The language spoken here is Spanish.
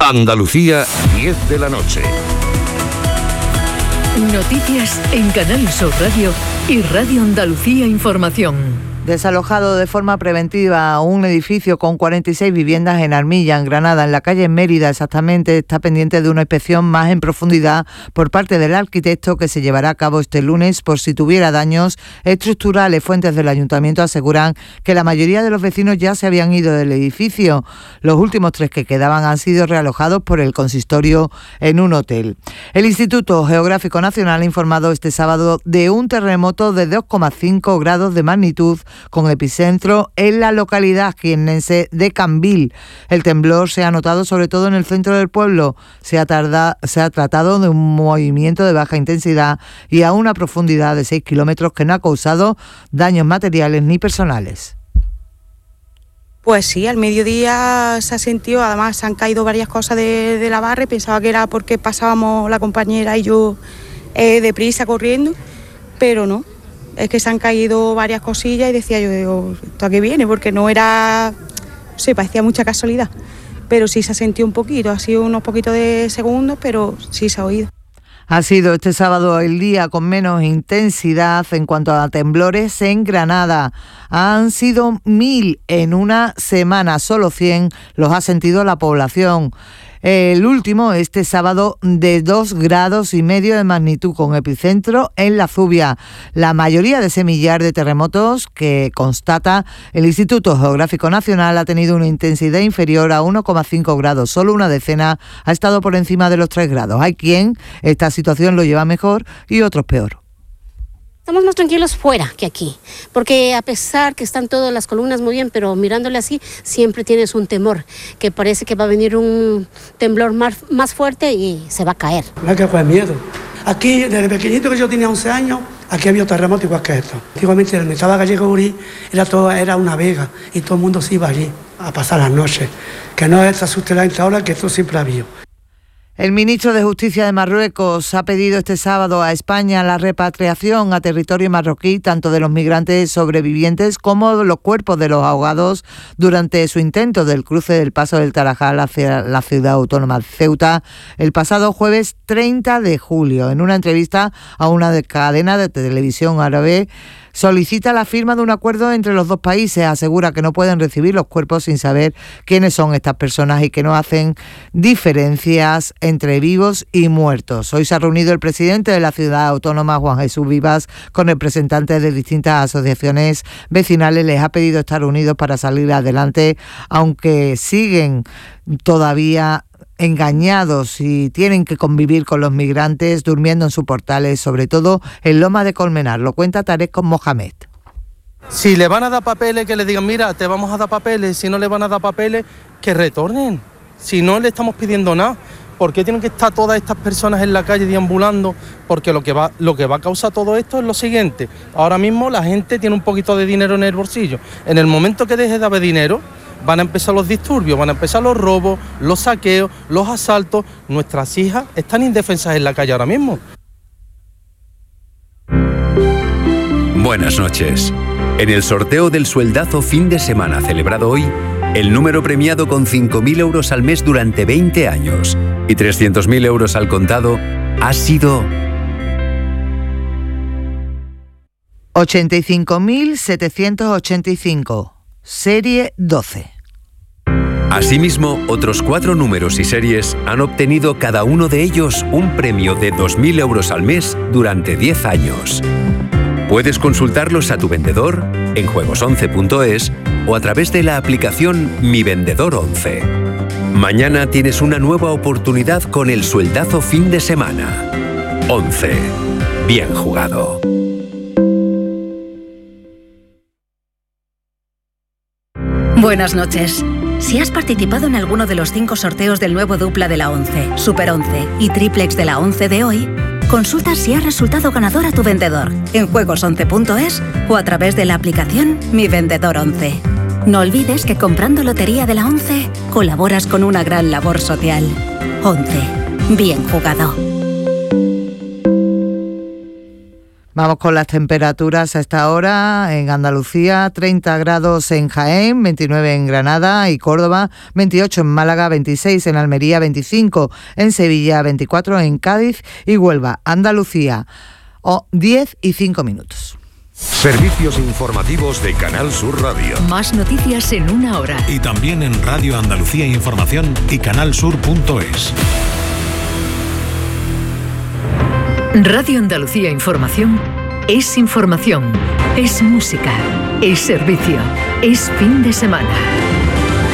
Andalucía, 10 de la noche. Noticias en Canal Sur Radio y Radio Andalucía Información. Desalojado de forma preventiva un edificio con 46 viviendas en Armilla, en Granada, en la calle Mérida exactamente, está pendiente de una inspección más en profundidad por parte del arquitecto que se llevará a cabo este lunes por si tuviera daños estructurales. Fuentes del ayuntamiento aseguran que la mayoría de los vecinos ya se habían ido del edificio. Los últimos 3 que quedaban han sido realojados por el consistorio en un hotel. El Instituto Geográfico Nacional ha informado este sábado de un terremoto de 2,5 grados de magnitud con epicentro en la localidad jiennense de Cambil. El temblor se ha notado sobre todo en el centro del pueblo. Se ha tratado de un movimiento de baja intensidad y a una profundidad de 6 kilómetros que no ha causado daños materiales ni personales. Pues sí, al mediodía se ha sentido, además se han caído varias cosas de la barra. Pensaba que era porque pasábamos la compañera y yo deprisa corriendo, pero no. Es que se han caído varias cosillas y decía yo, digo, ¿esto a qué viene? Porque no era, no sé, parecía mucha casualidad. Pero sí se ha sentido un poquito, ha sido unos poquitos de segundos, pero sí se ha oído. Ha sido este sábado el día con menos intensidad en cuanto a temblores en Granada. Han sido 1.000 en una semana, solo 100 los ha sentido la población. El último, este sábado, de 2,5 grados de magnitud, con epicentro en la Zubia. La mayoría de ese millar de terremotos que constata el Instituto Geográfico Nacional ha tenido una intensidad inferior a 1,5 grados. Solo una decena ha estado por encima de los 3 grados. Hay quien esta situación lo lleva mejor y otros peor. Estamos más tranquilos fuera que aquí, porque a pesar que están todas las columnas muy bien, pero mirándole así, siempre tienes un temor, que parece que va a venir un temblor más fuerte y se va a caer. No, que fue miedo. Aquí, desde pequeñito, que yo tenía 11 años, aquí había terremotos igual que esto. Antiguamente, donde estaba Gallego Gurí, era una vega, y todo el mundo se iba allí a pasar las noches. Que no se asuste la gente ahora, que esto siempre ha habido. El ministro de Justicia de Marruecos ha pedido este sábado a España la repatriación a territorio marroquí tanto de los migrantes sobrevivientes como de los cuerpos de los ahogados durante su intento del cruce del paso del Tarajal hacia la ciudad autónoma de Ceuta el pasado jueves 30 de julio. En una entrevista a una cadena de televisión árabe, solicita la firma de un acuerdo entre los dos países. Asegura que no pueden recibir los cuerpos sin saber quiénes son estas personas y que no hacen diferencias entre vivos y muertos. Hoy se ha reunido el presidente de la ciudad autónoma, Juan Jesús Vivas, con representantes de distintas asociaciones vecinales. Les ha pedido estar unidos para salir adelante, aunque siguen todavía engañados y tienen que convivir con los migrantes durmiendo en sus portales, sobre todo en Loma de Colmenar. Lo cuenta Tarek con Mohamed. Si le van a dar papeles, que le digan, mira, te vamos a dar papeles. Si no le van a dar papeles, que retornen. Si no le estamos pidiendo nada, ¿por qué tienen que estar todas estas personas en la calle deambulando? Porque lo que va a causar todo esto es lo siguiente. Ahora mismo la gente tiene un poquito de dinero en el bolsillo. En el momento que deje de haber dinero, van a empezar los disturbios, van a empezar los robos, los saqueos, los asaltos. Nuestras hijas están indefensas en la calle ahora mismo. Buenas noches. En el sorteo del sueldazo fin de semana celebrado hoy, el número premiado con 5.000 euros al mes durante 20 años y 300.000 euros al contado ha sido 85.785, serie 12. Asimismo, otros 4 números y series han obtenido cada uno de ellos un premio de 2.000 euros al mes durante 10 años. Puedes consultarlos a tu vendedor en juegos11.es o a través de la aplicación Mi Vendedor 11. Mañana tienes una nueva oportunidad con el sueldazo fin de semana. 11. Bien jugado. Buenas noches. Si has participado en alguno de los 5 sorteos del nuevo dupla de la 11, Super 11 y Triplex de la 11 de hoy, consulta si ha resultado ganador a tu vendedor en juegos11.es o a través de la aplicación Mi Vendedor 11. No olvides que comprando Lotería de la 11 colaboras con una gran labor social. 11. Bien jugado. Vamos con las temperaturas a esta hora. En Andalucía, 30 grados en Jaén, 29 en Granada y Córdoba, 28 en Málaga, 26 en Almería, 25 en Sevilla, 24 en Cádiz y Huelva. Andalucía, 10 y 5 minutos. Servicios informativos de Canal Sur Radio. Más noticias en una hora. Y también en Radio Andalucía Información y canalsur.es. Radio Andalucía Información es información, es música, es servicio, es fin de semana.